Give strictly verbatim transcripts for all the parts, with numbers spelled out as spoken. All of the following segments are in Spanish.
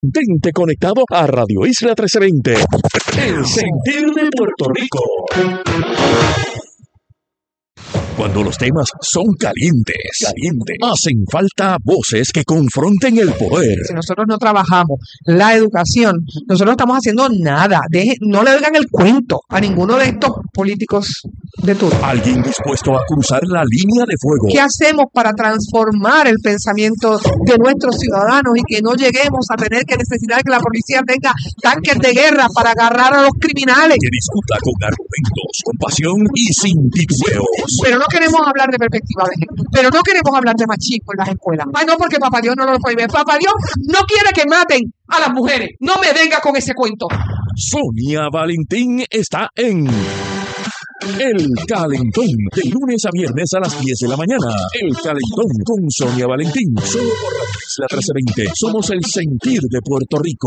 Mantente conectado a Radio Isla trece veinte, el sentir de Puerto Rico. Cuando los temas son calientes, calientes, hacen falta voces que confronten el poder. Si nosotros no trabajamos la educación, nosotros no estamos haciendo nada. Deje, no le oigan el cuento a ninguno de estos políticos de turno. Alguien dispuesto a cruzar la línea de fuego. ¿Qué hacemos para transformar el pensamiento de nuestros ciudadanos y que no lleguemos a tener que necesitar que la policía tenga tanques de guerra para agarrar a los criminales? Que discuta con argumentos, con pasión y sin titubeos. Pero no queremos hablar de perspectiva de género, pero no queremos hablar de machismo en las escuelas. Ay, no, porque Papá Dios no lo prohíbe. Papá Dios no quiere que maten a las mujeres. No me venga con ese cuento. Sonia Valentín está en El Calentón, de lunes a viernes a las diez de la mañana. El Calentón con Sonia Valentín, solo por Radio Isla trece veinte. Somos el sentir de Puerto Rico.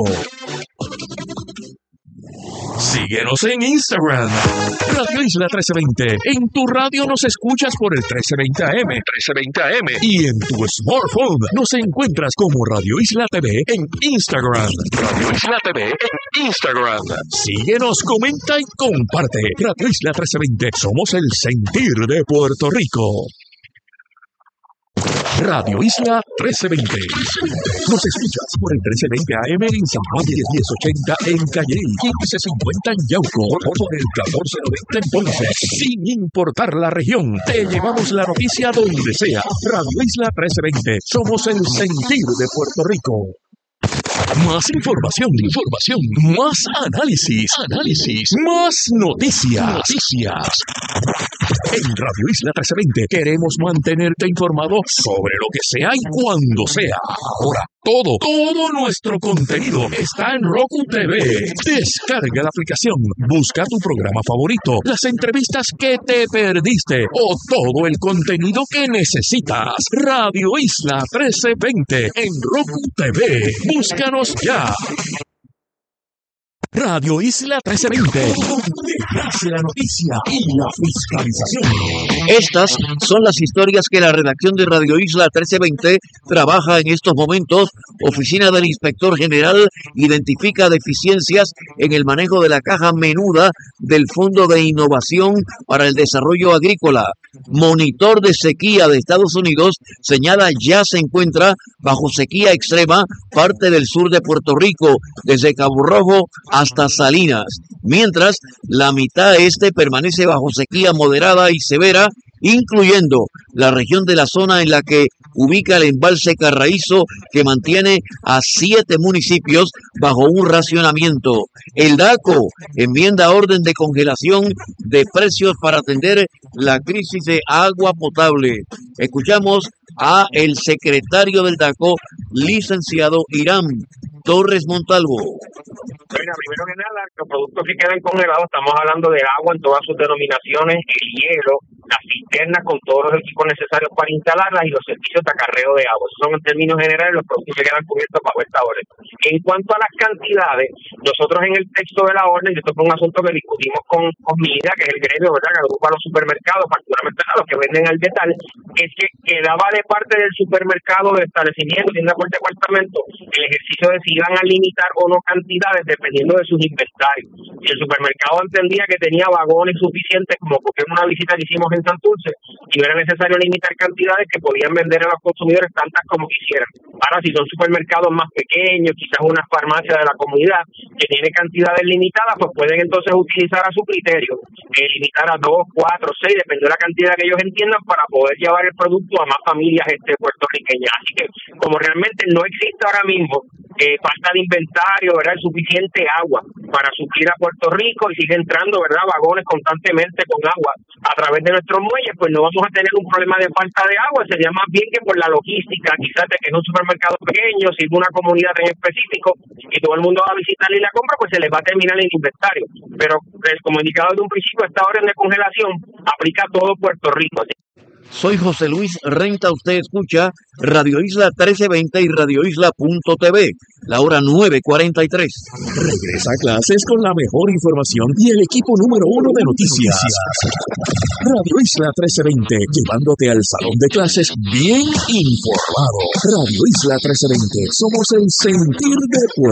Síguenos en Instagram, Radio Isla trece veinte. En tu radio nos escuchas por el trece veinte A M, trece veinte A M. Y en tu smartphone nos encuentras como Radio Isla T V en Instagram. Radio Isla T V en Instagram. Síguenos, comenta y comparte. Radio Isla trece veinte. Somos el sentir de Puerto Rico. Radio Isla trece veinte. Nos escuchas por el trece veinte A M en San Juan, diez ochenta en Calle, quince cincuenta en Yauco, o por el catorce noventa en Ponce. Sin importar la región, te llevamos la noticia donde sea. Radio Isla trece veinte. Somos el sentir de Puerto Rico. Más información, información, más análisis, análisis, más noticias, noticias. En Radio Isla trece veinte queremos mantenerte informado sobre lo que sea y cuando sea. Ahora, todo, todo nuestro contenido está en Roku T V. Descarga la aplicación, busca tu programa favorito, las entrevistas que te perdiste o todo el contenido que necesitas. Radio Isla trece veinte en Roku T V. Búscanos ya. Radio Isla trece veinte, donde nace la noticia y la fiscalización. Estas son las historias que la redacción de Radio Isla trece veinte trabaja en estos momentos. Oficina del Inspector General identifica deficiencias en el manejo de la caja menuda del Fondo de Innovación para el Desarrollo Agrícola. Monitor de sequía de Estados Unidos señala ya se encuentra bajo sequía extrema parte del sur de Puerto Rico, desde Cabo Rojo hasta Salinas, mientras la mitad este permanece bajo sequía moderada y severa, incluyendo la región de la zona en la que ubica el embalse Carraízo, que mantiene a siete municipios bajo un racionamiento. El DACO enmienda orden de congelación de precios para atender la crisis de agua potable. Escuchamos a el secretario del DACO, licenciado Irán Torres Montalvo. Mira, primero que nada, los productos que quedan congelados, estamos hablando del agua en todas sus denominaciones, el hielo, las cisternas con todos los equipos necesarios para instalarlas y los servicios de acarreo de agua. Esos son en términos generales los productos que quedan cubiertos bajo esta orden. En cuanto a las cantidades, nosotros en el texto de la orden, y esto fue un asunto que discutimos con, con MIDA, que es el gremio, ¿verdad?, que agrupa a los supermercados, particularmente a los que venden al detal, es que quedaba de parte del supermercado, del establecimiento, tienda por departamento, el ejercicio de si iban a limitar o no cantidades dependiendo de sus inventarios. Si el supermercado entendía que tenía vagones suficientes, como porque una visita que hicimos en Santurce, y no era necesario limitar cantidades, que podían vender a los consumidores tantas como quisieran. Ahora, si son supermercados más pequeños, quizás una farmacia de la comunidad que tiene cantidades limitadas, pues pueden entonces utilizar a su criterio, eh, limitar a dos, cuatro, seis, dependiendo de la cantidad que ellos entiendan, para poder llevar el producto a más familias este puertorriqueñas. Así que, como realmente no existe ahora mismo eh, falta de inventario, ¿verdad?, suficiente agua para suplir a Puerto Rico, y sigue entrando, ¿verdad?, vagones constantemente con agua a través de nuestros muelles, pues no vamos a tener un problema de falta de agua. Sería más bien que por la logística, quizás de que es un supermercado pequeño, sin una comunidad en específico, y todo el mundo va a visitarle y la compra, pues se les va a terminar el inventario. Pero, pues, como indicado desde un principio, esta orden de congelación aplica a todo Puerto Rico. Soy José Luis Renta, usted escucha Radio Isla trece veinte y Radio Isla punto T V, la hora nueve cuarenta y tres. Regresa a clases con la mejor información y el equipo número uno de noticias. Radio Isla trece veinte, llevándote al salón de clases bien informado. Radio Isla trece veinte, somos el sentir de Puerto